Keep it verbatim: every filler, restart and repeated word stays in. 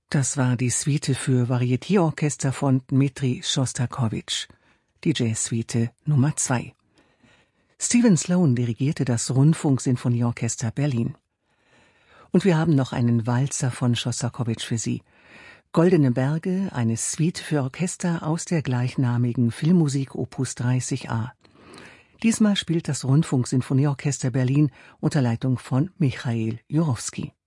Das war die Suite für Varietéorchester von Dmitri Schostakowitsch, die Jazzsuite Nummer zwei. Stephen Sloan dirigierte das Rundfunksinfonieorchester Berlin. Und wir haben noch einen Walzer von Schostakowitsch für Sie. Goldene Berge, eine Suite für Orchester aus der gleichnamigen Filmmusik Opus dreißig a. Diesmal spielt das Rundfunksinfonieorchester Berlin unter Leitung von Michail Jurowski.